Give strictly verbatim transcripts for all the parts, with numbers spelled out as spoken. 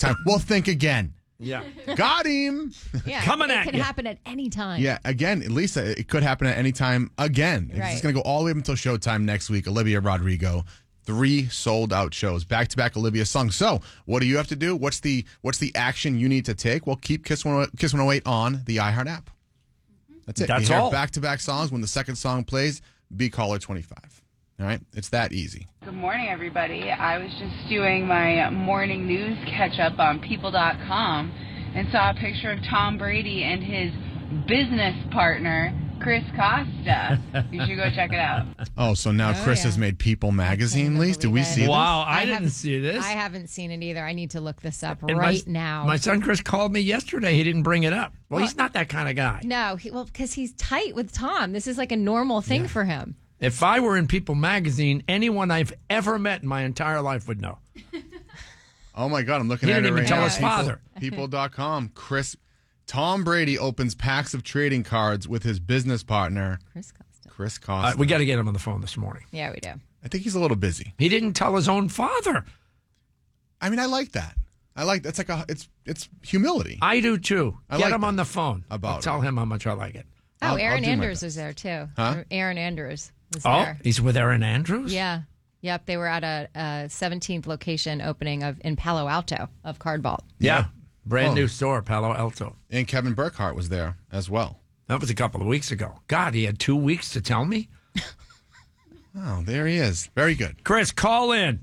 Showtime. Well, think again. Yeah. Got him. Yeah, Coming it at can you. happen at any time. Yeah, again, Lisa, it could happen at any time again. It's Right. going to go all the way up until Showtime next week. Olivia Rodrigo, three sold out shows, back to back Olivia songs. So, what do you have to do? What's the what's the action you need to take? Well, keep Kiss one oh eight on the iHeart app. That's it. That's you hear all. back to back songs. When the second song plays, be caller twenty-five. All right, it's that easy. Good morning, everybody. I was just doing my morning news catch-up on people dot com and saw a picture of Tom Brady and his business partner, Chris Costa. You should go check it out. Oh, so now Oh, Chris yeah. has made People magazine, even Lise? Did we believe it. see Wow, I, I didn't haven't- see this. I haven't seen it either. I need to look this up And right my, now. My son Chris called me yesterday. He didn't bring it up. Well, Well- he's not that kind of guy. no, he, well, because he's tight with Tom. This is like a normal thing for him. If I were in People magazine, anyone I've ever met in my entire life would know. this? Oh, my God, I'm looking He at didn't it even right tell now. his father. People dot com. Chris, Tom Brady opens packs of trading cards with his business partner, Chris Costa. Chris Uh, Costa. we got to get him on the phone this morning. Yeah, we do. I think he's a little busy. He didn't tell his own father. I mean, I like that. I like that's like a it's it's humility. I do too. I Get like him that on the phone. about I'll tell it. him how much I like it. Oh, I'll- I'll Aaron do my Andrews best. was there too. Huh? Aaron Andrews was Oh, there. he's with Aaron Andrews? Yeah. Yep. They were at a, a seventeenth location opening of in Palo Alto of Card Vault. Yeah. Brand Oh. new store, Palo Alto. And Kevin Burkhardt was there as well. That was a couple of weeks ago. God, he had two weeks to tell me. Oh, there he is. Very good. Chris, call in.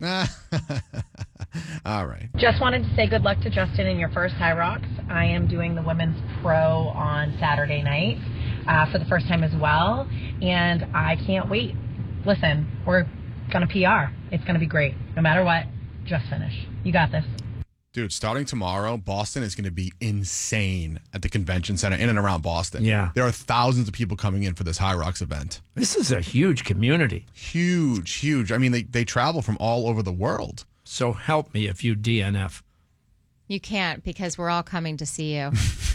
All right. Just wanted to say good luck to Justin in your first High Rocks. I am doing the Women's Pro on Saturday night uh, for the first time as well, and I can't wait. Listen, we're going to P R. It's going to be great. No matter what, just finish. You got this. Dude, starting tomorrow, Boston is going to be insane at the convention center in and around Boston. Yeah. There are thousands of people coming in for this High Rocks event. This is a huge community. Huge, huge. I mean, they, they travel from all over the world. So help me if you D N F. You can't because we're all coming to see you.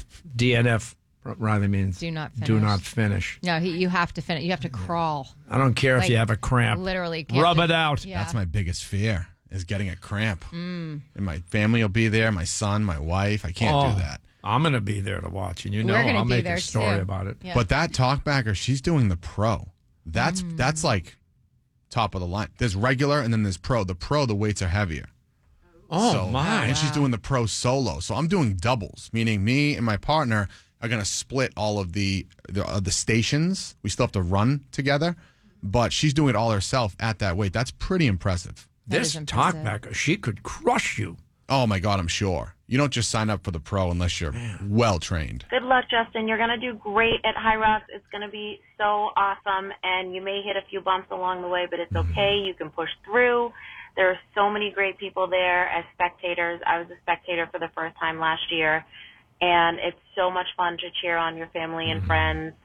D N F, Riley means Do not do finish. not finish. No, he, you have to finish. You have to crawl. I don't care if Like, you have a cramp. Literally. you have Rub to- it out. Yeah. That's my biggest fear, is getting a cramp. Mm. And my family will be there, my son, my wife. I can't Oh, do that. I'm going to be there to watch, and you know We're gonna I'll be make there a story too. about it. Yeah. But that talkbacker, she's doing the pro. That's Mm. that's like top of the line. There's regular and then there's pro. The pro, the weights are heavier. Oh, So- my. And she's doing the pro solo. So I'm doing doubles, meaning me and my partner are going to split all of the the, uh, the stations. We still have to run together, but she's doing it all herself at that weight. That's pretty impressive. That This is impressive. talkbacker, she could crush you. Oh my God, I'm sure. You don't just sign up for the pro unless you're well trained. Good luck, Justin. You're going to do great at High Rocks. It's going to be so awesome, and you may hit a few bumps along the way, but it's okay. You can push through. There are so many great people there as spectators. I was a spectator for the first time last year, and it's so much fun to cheer on your family and friends,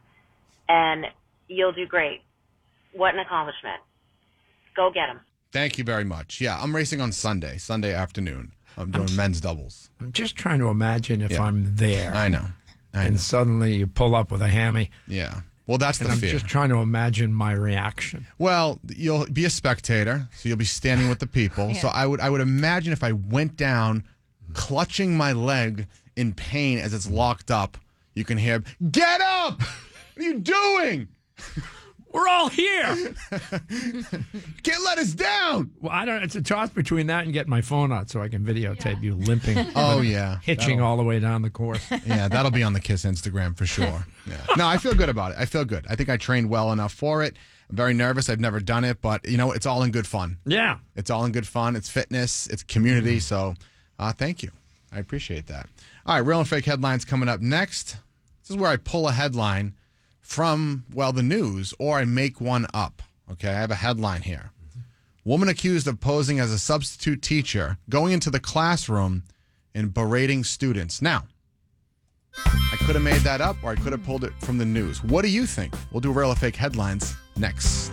and you'll do great. What an accomplishment. Go get them. Thank you very much. Yeah, I'm racing on Sunday, Sunday afternoon. I'm doing men's doubles. I'm just trying to imagine if Yeah. I'm there. I know. I know. and suddenly you pull up with a hammy. Yeah. Well, that's And the I'm fear. just trying to imagine my reaction. Well, you'll be a spectator, so you'll be standing with the people. So I would I would imagine if I went down, clutching my leg in pain as it's locked up, you can hear, "Get up! What are you doing? We're all here. Can't let us down!" Well, I don't. It's a toss between that and getting my phone out so I can videotape you limping. Oh yeah, hitching That'll- all the way down the course. Yeah, that'll be on the Kiss Instagram for sure. Yeah. No, I feel good about it. I feel good. I think I trained well enough for it. I'm very nervous. I've never done it, but you know, it's all in good fun. Yeah. It's all in good fun. It's fitness. It's community. So, uh, thank you. I appreciate that. All right, real and fake headlines coming up next. This is where I pull a headline from, well, the news, or I make one up. Okay, I have a headline here. Woman accused of posing as a substitute teacher, going into the classroom and berating students. Now, I could have made that up, or I could have pulled it from the news. What do you think? We'll do real or fake headlines next.